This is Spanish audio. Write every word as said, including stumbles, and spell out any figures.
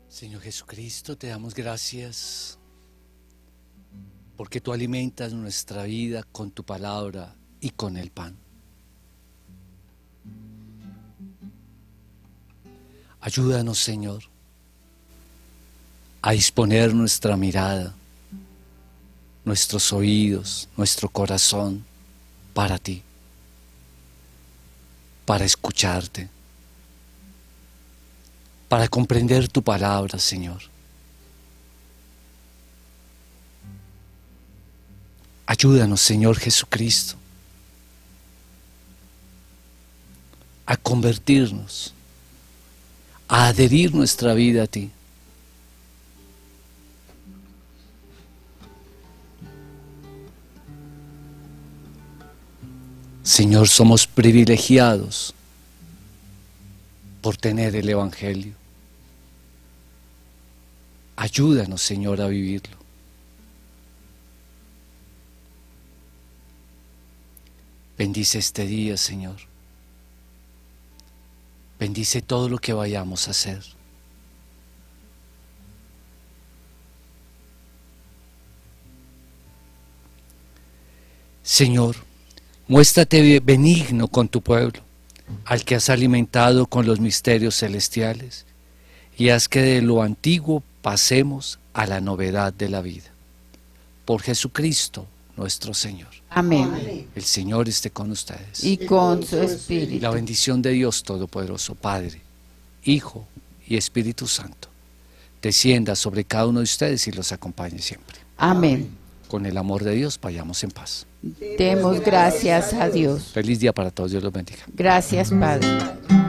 Señor Jesucristo, te damos gracias porque tú alimentas nuestra vida con tu palabra y con el pan. Ayúdanos, Señor, a disponer nuestra mirada, nuestros oídos, nuestro corazón para ti, para escucharte, para comprender tu palabra, Señor. Ayúdanos, Señor Jesucristo, a convertirnos, a adherir nuestra vida a ti. Señor, somos privilegiados por tener el Evangelio. Ayúdanos, Señor, a vivirlo. Bendice este día, Señor. Bendice todo lo que vayamos a hacer. Señor, muéstrate benigno con tu pueblo, al que has alimentado con los misterios celestiales, y haz que de lo antiguo pasemos a la novedad de la vida. Por Jesucristo nuestro Señor. Amén. El Señor esté con ustedes. Y con su espíritu. La bendición de Dios Todopoderoso, Padre, Hijo y Espíritu Santo, descienda sobre cada uno de ustedes y los acompañe siempre. Amén. Con el amor de Dios, vayamos en paz. Demos gracias a Dios. Feliz día para todos, Dios los bendiga. Gracias, Padre.